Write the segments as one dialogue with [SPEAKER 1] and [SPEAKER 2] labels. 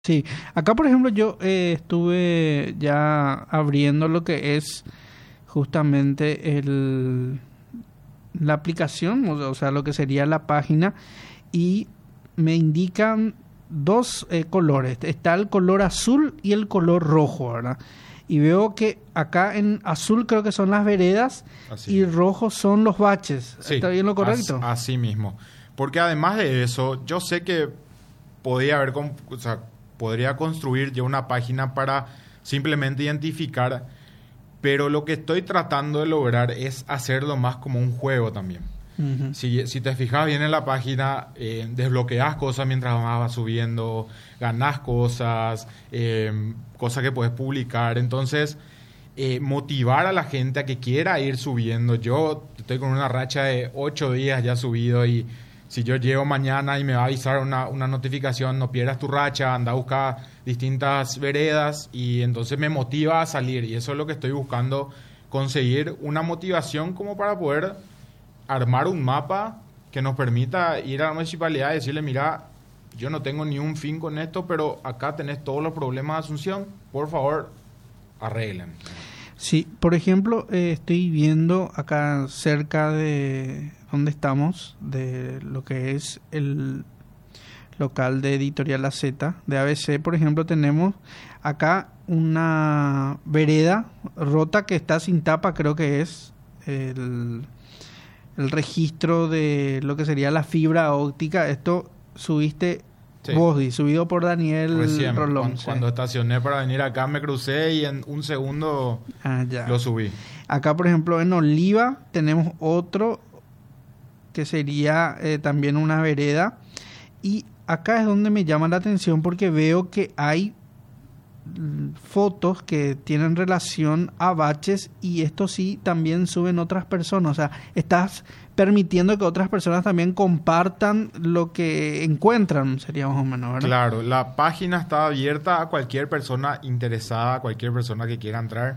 [SPEAKER 1] Sí, acá por ejemplo yo estuve ya abriendo lo que es justamente la aplicación, o sea, lo que sería la página, y me indican dos colores. Está el color azul y el color rojo, ¿verdad? Y veo que acá en azul creo que son las veredas
[SPEAKER 2] Así
[SPEAKER 1] y
[SPEAKER 2] mismo.
[SPEAKER 1] rojo son los baches. ¿Está
[SPEAKER 2] Sí,
[SPEAKER 1] bien lo correcto?
[SPEAKER 2] así mismo. Porque además de eso, yo sé que podía haber, o sea, podría construir yo una página para simplemente identificar, pero lo que estoy tratando de lograr es hacerlo más como un juego también.
[SPEAKER 1] Ujú.
[SPEAKER 2] Si te fijas bien en la página, desbloqueas cosas mientras vas subiendo, ganas cosas, cosas que puedes publicar. Entonces, motivar a la gente a que quiera ir subiendo. Yo estoy con una racha de 8 días ya subido y si yo llego mañana y me va a avisar una notificación, no pierdas tu racha, anda a buscar distintas veredas y entonces me motiva a salir y eso es lo que estoy buscando, conseguir una motivación como para poder armar un mapa que nos permita ir a la municipalidad y decirle, mira, yo no tengo ni un fin con esto, pero acá tenés todos los problemas de Asunción, por favor, arreglen.
[SPEAKER 1] Sí, por ejemplo, estoy viendo acá cerca de donde estamos, de lo que es el local de Editorial La Z, de ABC, por ejemplo, tenemos acá una vereda rota que está sin tapa, creo que es el, el registro de lo que sería la fibra óptica. Esto subiste
[SPEAKER 2] Sí,
[SPEAKER 1] vos, subido por Daniel
[SPEAKER 2] recién,
[SPEAKER 1] Rolón. Sí.
[SPEAKER 2] cuando estacioné para venir acá me crucé y en un segundo
[SPEAKER 1] Ah, ya.
[SPEAKER 2] lo subí.
[SPEAKER 1] Acá, por ejemplo, en Oliva tenemos otro que sería también una vereda. Y acá es donde me llama la atención porque veo que hay fotos que tienen relación a baches y esto sí también suben otras personas. O sea, estás permitiendo que otras personas también compartan lo que encuentran, sería más o menos, ¿verdad?
[SPEAKER 2] Claro, la página está abierta a cualquier persona interesada, a cualquier persona que quiera entrar.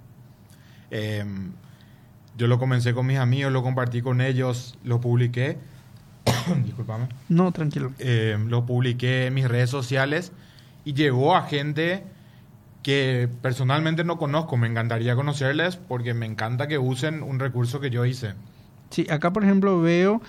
[SPEAKER 2] Eh, yo lo comencé con mis amigos, lo compartí con ellos, lo publiqué. Discúlpame.
[SPEAKER 1] No, tranquilo.
[SPEAKER 2] Lo publiqué en mis redes sociales y llegó a gente que personalmente no conozco. Me encantaría conocerles porque me encanta que usen un recurso que yo hice.
[SPEAKER 1] Sí, acá por ejemplo veo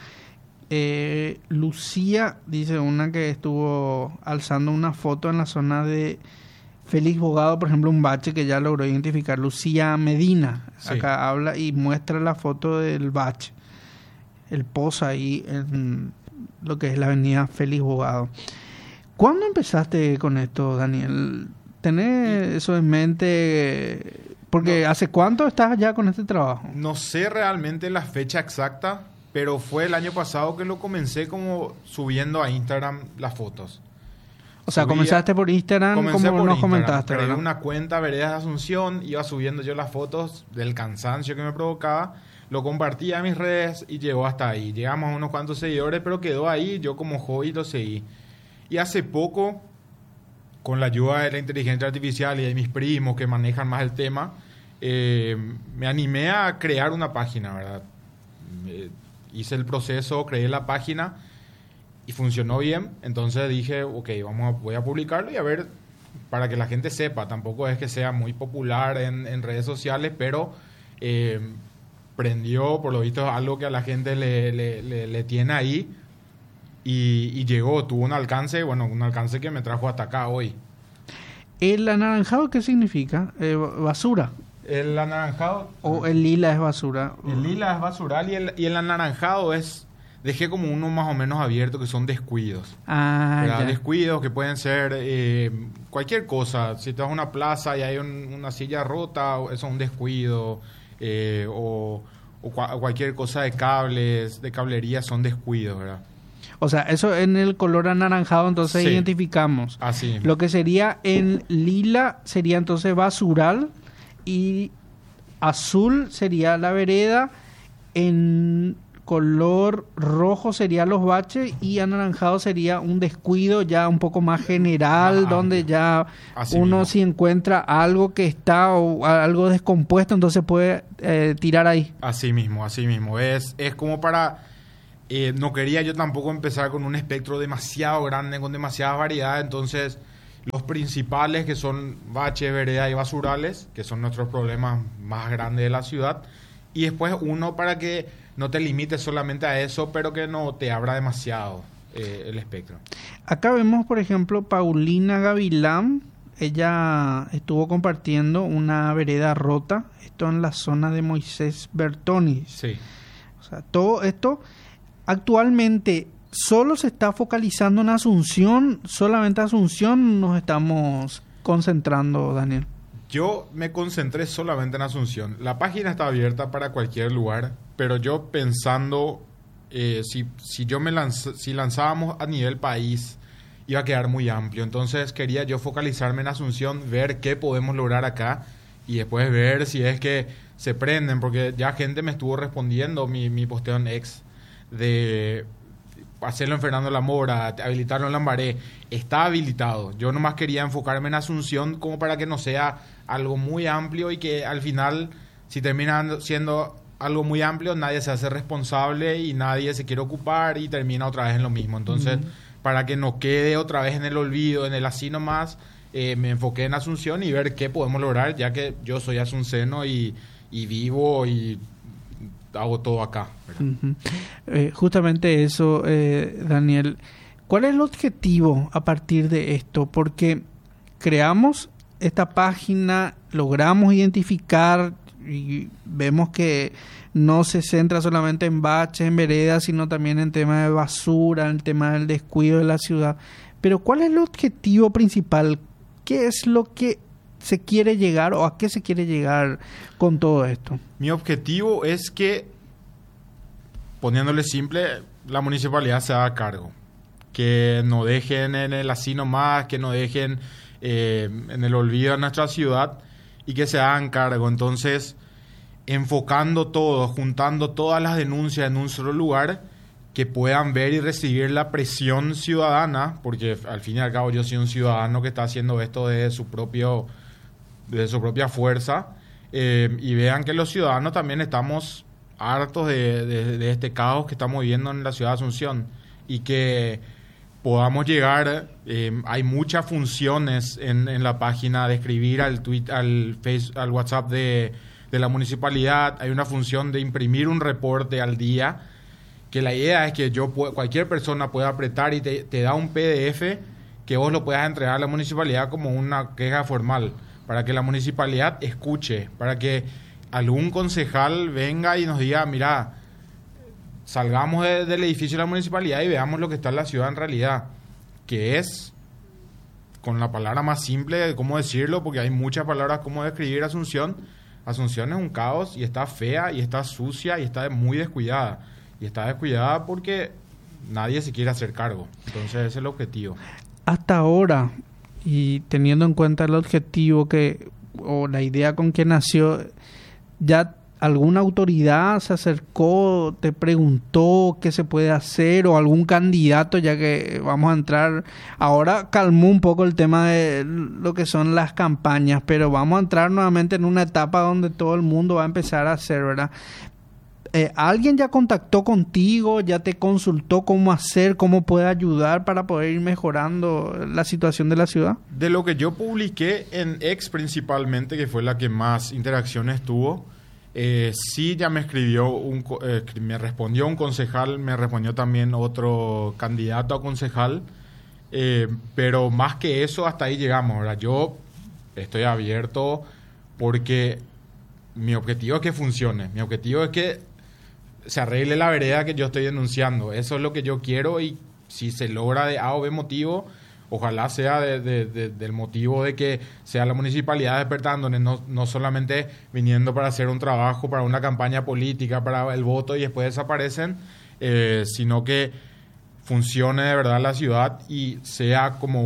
[SPEAKER 1] Lucía, dice una que estuvo alzando una foto en la zona de Félix Bogado, por ejemplo, un bache que ya logró identificar. Lucía Medina,
[SPEAKER 2] Sí.
[SPEAKER 1] acá habla y muestra la foto del bache. El pozo ahí en lo que es la avenida Félix Bogado. ¿Cuándo empezaste con esto, Daniel? ¿Tenés eso en mente? Porque
[SPEAKER 2] No,
[SPEAKER 1] ¿hace cuánto estás ya con este trabajo?
[SPEAKER 2] no sé realmente la fecha exacta, pero fue el año pasado que lo comencé como subiendo a Instagram las fotos.
[SPEAKER 1] O sea,
[SPEAKER 2] Subía,
[SPEAKER 1] comenzaste por Instagram,
[SPEAKER 2] comencé
[SPEAKER 1] como
[SPEAKER 2] por
[SPEAKER 1] nos
[SPEAKER 2] Instagram,
[SPEAKER 1] comentaste,
[SPEAKER 2] creé
[SPEAKER 1] ¿verdad?
[SPEAKER 2] una cuenta Veredas de Asunción, iba subiendo yo las fotos del cansancio que me provocaba, lo compartía en mis redes y llegó hasta ahí. Llegamos a unos cuantos seguidores, pero quedó ahí, yo como hobby lo seguí. Y hace poco, con la ayuda de la inteligencia artificial y de mis primos que manejan más el tema, me animé a crear una página, ¿verdad? Hice el proceso, creé la página y funcionó bien. Entonces dije, ok, voy a publicarlo y a ver, para que la gente sepa. Tampoco es que sea muy popular en redes sociales, pero eh, prendió, por lo visto, algo que a la gente le tiene ahí y llegó, tuvo un alcance, bueno, un alcance que me trajo hasta acá hoy.
[SPEAKER 1] ¿El anaranjado qué significa? Basura.
[SPEAKER 2] El anaranjado,
[SPEAKER 1] ¿O el lila es basura?
[SPEAKER 2] el lila es basural y el anaranjado es, dejé como uno más o menos abierto que son descuidos.
[SPEAKER 1] Ah,
[SPEAKER 2] ¿Verdad?
[SPEAKER 1] ya.
[SPEAKER 2] Descuidos que pueden ser cualquier cosa. Si te vas a una plaza y hay una silla rota, eso es un descuido. Cualquier cosa de cables, de cablería, son descuidos, ¿verdad?
[SPEAKER 1] O sea, eso en el color anaranjado entonces
[SPEAKER 2] Sí.
[SPEAKER 1] identificamos.
[SPEAKER 2] Así mismo.
[SPEAKER 1] Lo que sería en lila sería entonces basural y azul sería la vereda, en color rojo serían los baches y anaranjado sería un descuido ya un poco más general,
[SPEAKER 2] Más
[SPEAKER 1] donde
[SPEAKER 2] amplio.
[SPEAKER 1] ya
[SPEAKER 2] Así
[SPEAKER 1] uno
[SPEAKER 2] mismo.
[SPEAKER 1] si encuentra algo que está o algo descompuesto, entonces puede tirar ahí.
[SPEAKER 2] Así mismo, así mismo. Es como para... no quería yo tampoco empezar con un espectro demasiado grande, con demasiada variedad, entonces los principales, que son baches, veredas y basurales, que son nuestros problemas más grandes de la ciudad. Y después uno para que no te limites solamente a eso, pero que no te abra demasiado el espectro.
[SPEAKER 1] Acá vemos, por ejemplo, Paulina Gavilán. Ella estuvo compartiendo una vereda rota, esto en la zona de Moisés Bertonis.
[SPEAKER 2] Sí.
[SPEAKER 1] O sea, todo esto actualmente solo se está focalizando en Asunción, solamente Asunción nos estamos concentrando, Daniel.
[SPEAKER 2] Yo me concentré solamente en Asunción. La página está abierta para cualquier lugar, pero yo pensando, si lanzábamos a nivel país, iba a quedar muy amplio. Entonces quería yo focalizarme en Asunción, ver qué podemos lograr acá y después ver si es que se prenden, porque ya gente me estuvo respondiendo mi posteo en X de hacerlo en Fernando La Mora, habilitarlo en Lambaré. Está habilitado. Yo nomás quería enfocarme en Asunción como para que no sea algo muy amplio y que al final, si termina siendo algo muy amplio, nadie se hace responsable y nadie se quiere ocupar y termina otra vez en lo mismo. Entonces, para que no quede otra vez en el olvido, en el así nomás, me enfoqué en Asunción y ver qué podemos lograr, ya que yo soy asunceno y vivo y hago todo acá.
[SPEAKER 1] Justamente eso, Daniel. ¿Cuál es el objetivo a partir de esto? Porque creamos esta página, logramos identificar y vemos que no se centra solamente en baches, en veredas, sino también en temas de basura, en el tema del descuido de la ciudad. Pero ¿cuál es el objetivo principal? ¿Qué es lo que se quiere llegar o a qué se quiere llegar con todo esto?
[SPEAKER 2] Mi objetivo es que, poniéndole simple, la municipalidad se haga cargo. Que no dejen en el así nomás, que no dejen en el olvido a nuestra ciudad y que se hagan cargo. Entonces, enfocando todo, juntando todas las denuncias en un solo lugar, que puedan ver y recibir la presión ciudadana, porque al fin y al cabo yo soy un ciudadano que está haciendo esto de su propia fuerza, y vean que los ciudadanos también estamos hartos de este caos que estamos viviendo en la ciudad de Asunción y que podamos llegar. Hay muchas funciones en la página de escribir al WhatsApp de la municipalidad. Hay una función de imprimir un reporte al día, que la idea es que cualquier persona pueda apretar y te da un PDF que vos lo puedas entregar a la municipalidad como una queja formal, para que la municipalidad escuche, para que algún concejal venga y nos diga, mira, salgamos del edificio de la municipalidad y veamos lo que está en la ciudad en realidad, que es, con la palabra más simple, cómo decirlo, porque hay muchas palabras cómo describir Asunción. Asunción es un caos y está fea y está sucia y está muy descuidada. Y está descuidada porque nadie se quiere hacer cargo. Entonces ese es el objetivo.
[SPEAKER 1] Hasta ahora, y teniendo en cuenta el objetivo o la idea con que nació, ¿ya alguna autoridad se acercó, te preguntó qué se puede hacer, o algún candidato, ya que vamos a entrar, ahora calmó un poco el tema de lo que son las campañas, pero vamos a entrar nuevamente en una etapa donde todo el mundo va a empezar a hacer, ¿verdad? ¿Alguien ya contactó contigo, ya te consultó cómo hacer, cómo puede ayudar para poder ir mejorando la situación de la ciudad?
[SPEAKER 2] De lo que yo publiqué en X principalmente, que fue la que más interacciones tuvo, sí ya me escribió, me respondió un concejal, me respondió también otro candidato a concejal, pero más que eso, hasta ahí llegamos. Ahora yo estoy abierto porque mi objetivo es que funcione, mi objetivo es que se arregle la vereda que yo estoy denunciando. Eso es lo que yo quiero, y si se logra de A o B motivo, ojalá sea del motivo de que sea la municipalidad despertando, no solamente viniendo para hacer un trabajo, para una campaña política, para el voto y después desaparecen, sino que funcione de verdad la ciudad y sea como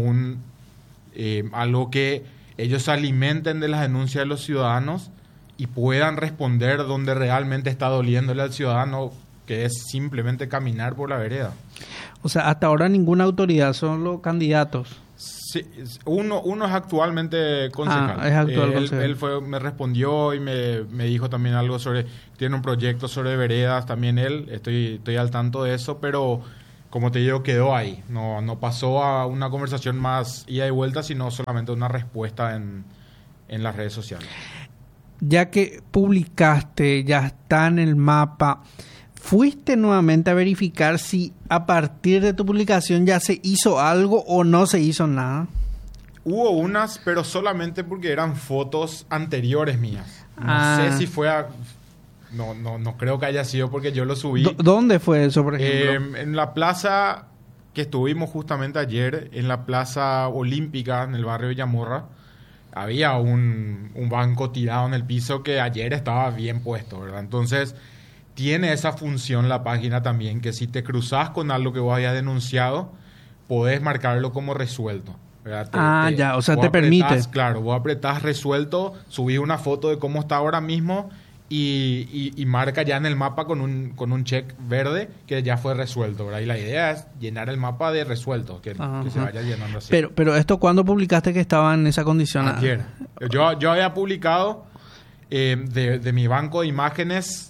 [SPEAKER 2] algo que ellos se alimenten de las denuncias de los ciudadanos y puedan responder donde realmente está doliéndole al ciudadano, que es simplemente caminar por la vereda.
[SPEAKER 1] O sea, hasta ahora ninguna autoridad, son los candidatos.
[SPEAKER 2] Sí, uno es actualmente concejal.
[SPEAKER 1] Es actual concejal.
[SPEAKER 2] Él me respondió y me dijo también algo tiene un proyecto sobre veredas, también él, estoy al tanto de eso, pero como te digo, quedó ahí. No pasó a una conversación más ida y vuelta, sino solamente una respuesta en las redes sociales.
[SPEAKER 1] Ya que publicaste, ya está en el mapa, ¿fuiste nuevamente a verificar si a partir de tu publicación ya se hizo algo o no se hizo nada?
[SPEAKER 2] Hubo unas, pero solamente porque eran fotos anteriores mías. No sé si fue a... No creo que haya sido porque yo lo subí.
[SPEAKER 1] ¿Dónde fue eso, por ejemplo?
[SPEAKER 2] En la plaza que estuvimos justamente ayer, en la plaza olímpica, en el barrio Villamorra, había un banco tirado en el piso que ayer estaba bien puesto, ¿verdad? Entonces, tiene esa función la página también, que si te cruzas con algo que vos hayas denunciado, podés marcarlo como resuelto, ¿verdad?
[SPEAKER 1] Ya, o sea, te permite.
[SPEAKER 2] Claro, vos apretás resuelto, subís una foto de cómo está ahora mismo y marca ya en el mapa con un check verde que ya fue resuelto, ¿verdad? Y la idea es llenar el mapa de resuelto, que se vaya llenando así.
[SPEAKER 1] Pero esto, ¿cuándo publicaste que estaba en esa condición?
[SPEAKER 2] Ayer. Yo había publicado de mi banco de imágenes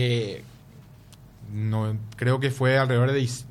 [SPEAKER 2] creo que fue alrededor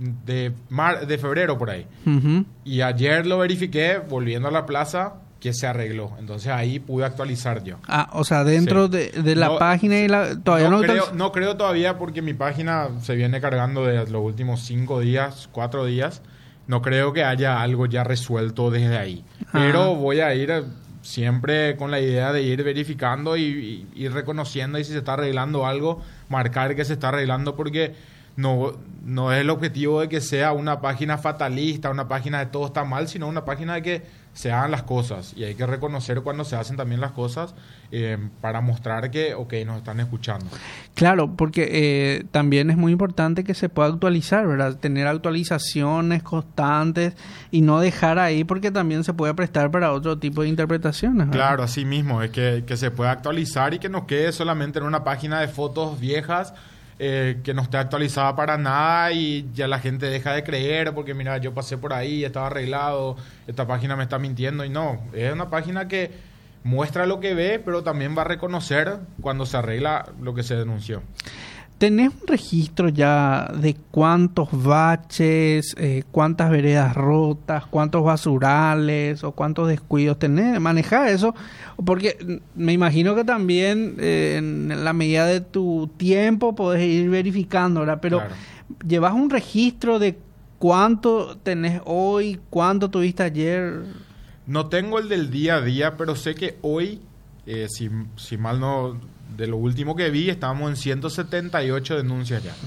[SPEAKER 2] de febrero por ahí. Uh-huh. Y ayer lo verifiqué volviendo a la plaza que se arregló. Entonces ahí pude actualizar yo.
[SPEAKER 1] O sea, dentro de la página y todavía
[SPEAKER 2] no creo todavía porque mi página se viene cargando de los últimos 4 días. No creo que haya algo ya resuelto desde ahí. Pero voy a ir siempre con la idea de ir verificando y ir reconociendo, y si se está arreglando algo, marcar que se está arreglando, porque no es el objetivo de que sea una página fatalista, una página de todo está mal, sino una página de que se hagan las cosas, y hay que reconocer cuando se hacen también las cosas para mostrar que, nos están escuchando.
[SPEAKER 1] Claro, porque también es muy importante que se pueda actualizar, ¿verdad? Tener actualizaciones constantes y no dejar ahí, porque también se puede prestar para otro tipo de interpretaciones, ¿verdad?
[SPEAKER 2] Claro, así mismo, es que se pueda actualizar y que no quede solamente en una página de fotos viejas, que no esté actualizada para nada y ya la gente deja de creer porque mira, yo pasé por ahí, estaba arreglado, esta página me está mintiendo. Y no, es una página que muestra lo que ve, pero también va a reconocer cuando se arregla lo que se denunció.
[SPEAKER 1] ¿Tenés un registro ya de cuántos baches, cuántas veredas rotas, cuántos basurales o cuántos descuidos tenés? ¿Manejás eso? Porque me imagino que también en la medida de tu tiempo podés ir verificando, ¿verdad? Pero claro, ¿llevas un registro de cuánto tenés hoy, cuánto tuviste ayer?
[SPEAKER 2] No tengo el del día a día, pero sé que hoy, si mal no... De lo último que vi, estábamos en 178 denuncias ya.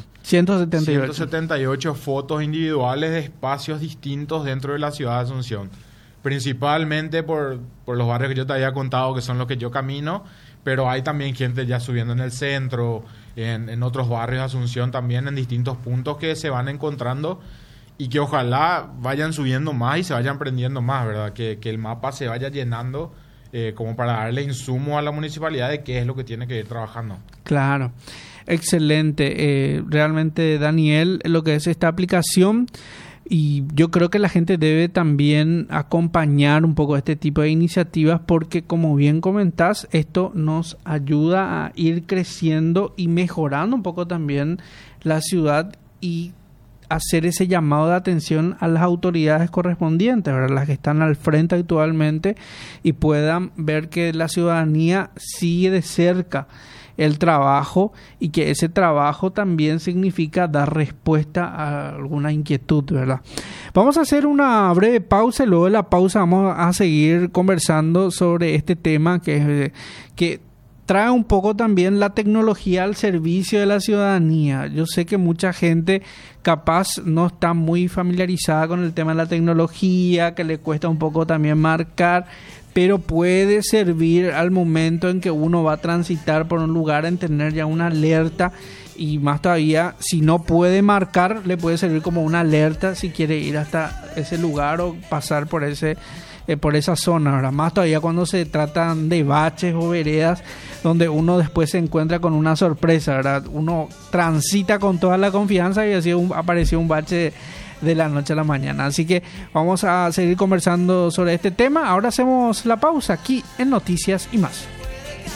[SPEAKER 2] 178 fotos individuales de espacios distintos dentro de la ciudad de Asunción. Principalmente por los barrios que yo te había contado, que son los que yo camino, pero hay también gente ya subiendo en el centro, en otros barrios de Asunción también, en distintos puntos que se van encontrando y que ojalá vayan subiendo más y se vayan prendiendo más, ¿verdad? Que el mapa se vaya llenando, como para darle insumo a la municipalidad de qué es lo que tiene que ir trabajando.
[SPEAKER 1] Claro, excelente. Realmente, Daniel, lo que es esta aplicación, y yo creo que la gente debe también acompañar un poco este tipo de iniciativas porque, como bien comentás, esto nos ayuda a ir creciendo y mejorando un poco también la ciudad y hacer ese llamado de atención a las autoridades correspondientes, ¿verdad? Las que están al frente actualmente, y puedan ver que la ciudadanía sigue de cerca el trabajo y que ese trabajo también significa dar respuesta a alguna inquietud, ¿verdad? Vamos a hacer una breve pausa y luego de la pausa vamos a seguir conversando sobre este tema que trae un poco también la tecnología al servicio de la ciudadanía. Yo sé que mucha gente capaz no está muy familiarizada con el tema de la tecnología, que le cuesta un poco también marcar, pero puede servir al momento en que uno va a transitar por un lugar en tener ya una alerta, y más todavía, si no puede marcar, le puede servir como una alerta si quiere ir hasta ese lugar o pasar por esa zona, ¿verdad? Más todavía cuando se tratan de baches o veredas donde uno después se encuentra con una sorpresa, ¿verdad? Uno transita con toda la confianza y así apareció un bache de la noche a la mañana. Así que vamos a seguir conversando sobre este tema. Ahora hacemos la pausa aquí en Noticias y Más.